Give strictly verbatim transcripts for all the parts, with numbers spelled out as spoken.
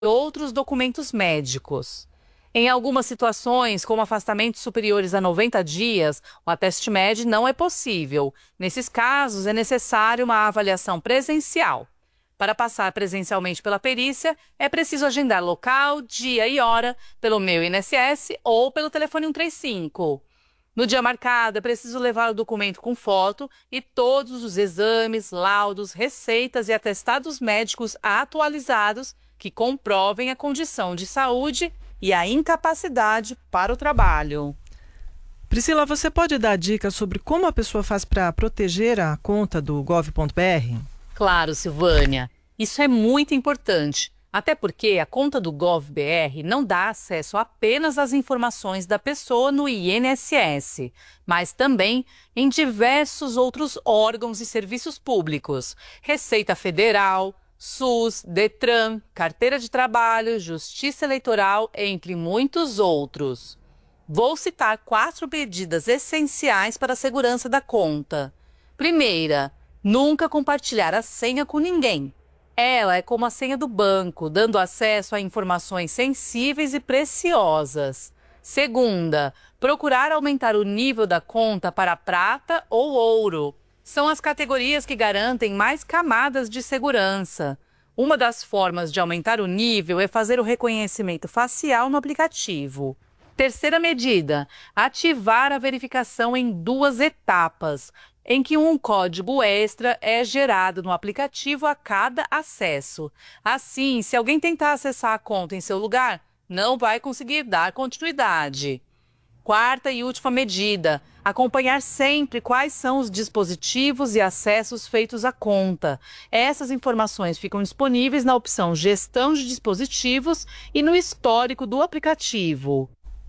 outros documentos médicos. Em algumas situações, como afastamentos superiores a noventa dias, o ateste médico não é possível. Nesses casos, é necessário uma avaliação presencial. Para passar presencialmente pela perícia, é preciso agendar local, dia e hora pelo Meu I N S S ou pelo telefone cento e trinta e cinco. No dia marcado, é preciso levar o documento com foto e todos os exames, laudos, receitas e atestados médicos atualizados que comprovem a condição de saúde e a incapacidade para o trabalho. Priscila, você pode dar dicas sobre como a pessoa faz para proteger a conta do gov ponto br? Claro, Silvânia. Isso é muito importante, até porque a conta do gov.br não dá acesso apenas às informações da pessoa no I N S S, mas também em diversos outros órgãos e serviços públicos, Receita Federal, SUS, Detran, Carteira de Trabalho, Justiça Eleitoral, entre muitos outros. Vou citar quatro medidas essenciais para a segurança da conta. Primeira, nunca compartilhar a senha com ninguém. Ela é como a senha do banco, dando acesso a informações sensíveis e preciosas. Segunda, procurar aumentar o nível da conta para prata ou ouro. São as categorias que garantem mais camadas de segurança. Uma das formas de aumentar o nível é fazer o reconhecimento facial no aplicativo. Terceira medida, ativar a verificação em duas etapas, em que um código extra é gerado no aplicativo a cada acesso. Assim, se alguém tentar acessar a conta em seu lugar, não vai conseguir dar continuidade. Quarta e última medida, acompanhar sempre quais são os dispositivos e acessos feitos à conta. Essas informações ficam disponíveis na opção Gestão de Dispositivos e no histórico do aplicativo.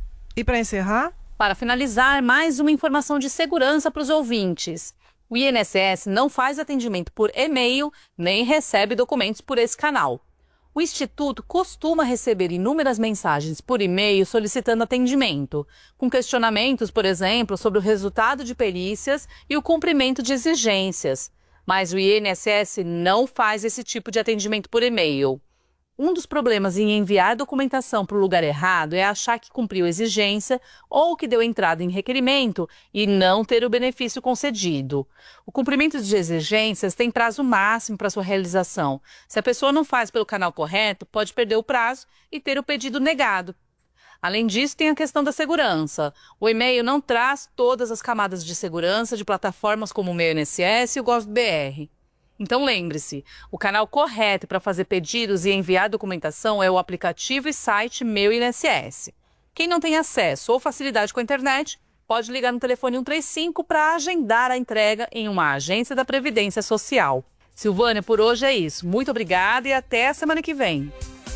E para encerrar? Para finalizar, mais uma informação de segurança para os ouvintes. O I N S S não faz atendimento por e-mail, nem recebe documentos por esse canal. O Instituto costuma receber inúmeras mensagens por e-mail solicitando atendimento, com questionamentos, por exemplo, sobre o resultado de perícias e o cumprimento de exigências. Mas o I N S S não faz esse tipo de atendimento por e-mail. Um dos problemas em enviar documentação para o lugar errado é achar que cumpriu exigência ou que deu entrada em requerimento e não ter o benefício concedido. O cumprimento de exigências tem prazo máximo para sua realização. Se a pessoa não faz pelo canal correto, pode perder o prazo e ter o pedido negado. Além disso, tem a questão da segurança. O e-mail não traz todas as camadas de segurança de plataformas como o Meu I N S S e o gov.br. Então lembre-se, o canal correto para fazer pedidos e enviar documentação é o aplicativo e site Meu I N S S. Quem não tem acesso ou facilidade com a internet, pode ligar no telefone cento e trinta e cinco para agendar a entrega em uma agência da Previdência Social. Silvânia, por hoje é isso. Muito obrigada e até a semana que vem.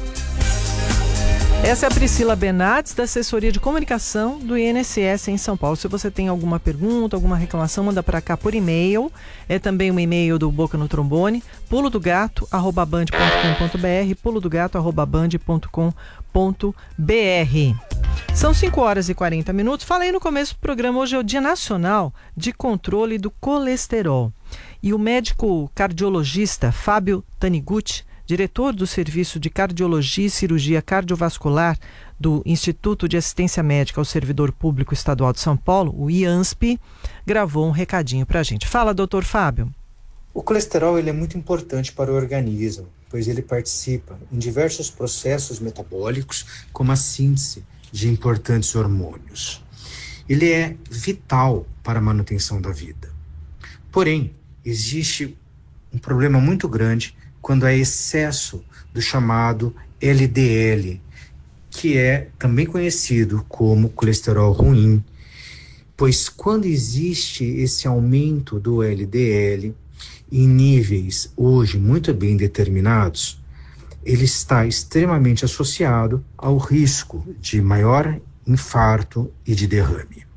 Essa é a Priscila Benates, da Assessoria de Comunicação do I N S S em São Paulo. Se você tem alguma pergunta, alguma reclamação, manda para cá por e-mail. É também um e-mail do Boca no Trombone, pulo do gato arroba band ponto com ponto br, pulo do gato arroba band ponto com ponto br. São cinco horas e quarenta minutos. Falei no começo do programa, hoje é o Dia Nacional de Controle do Colesterol. E o médico cardiologista Fábio Taniguchi, diretor do Serviço de Cardiologia e Cirurgia Cardiovascular do Instituto de Assistência Médica ao Servidor Público Estadual de São Paulo, o I A N S P, gravou um recadinho para a gente. Fala, doutor Fábio. O colesterol ele é muito importante para o organismo, pois ele participa em diversos processos metabólicos, como a síntese de importantes hormônios. Ele é vital para a manutenção da vida. Porém, existe um problema muito grande quando há excesso do chamado L D L, que é também conhecido como colesterol ruim, pois quando existe esse aumento do L D L em níveis hoje muito bem determinados, ele está extremamente associado ao risco de maior infarto e de derrame.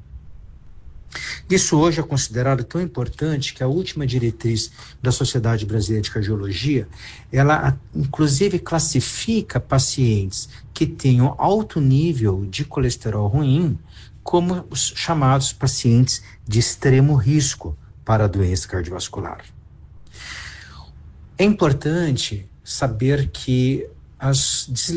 Isso hoje é considerado tão importante que a última diretriz da Sociedade Brasileira de Cardiologia, ela inclusive classifica pacientes que tenham alto nível de colesterol ruim como os chamados pacientes de extremo risco para a doença cardiovascular. É importante saber que as